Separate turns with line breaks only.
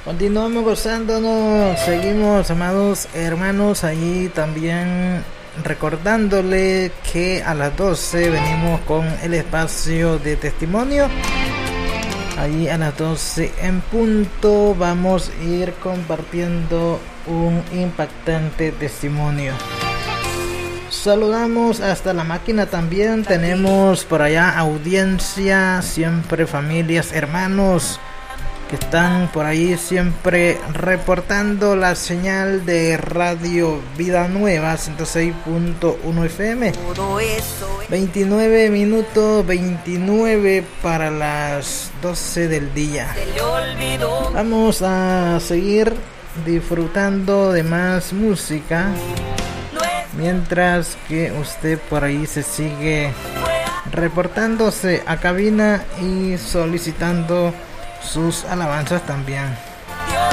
Continuamos gozándonos, seguimos, amados hermanos, ahí también recordándole que a las 12 venimos con el espacio de testimonio. Ahí a las 12 en punto vamos a ir compartiendo un impactante testimonio. Saludamos hasta la máquina también, tenemos por allá audiencia, siempre familias, hermanos que están por ahí siempre reportando la señal de Radio Vida Nueva 106.1 FM. 29 minutos 29 para las 12 del día. Vamos a seguir disfrutando de más música mientras que usted por ahí se sigue reportándose a cabina y solicitando sus alabanzas también.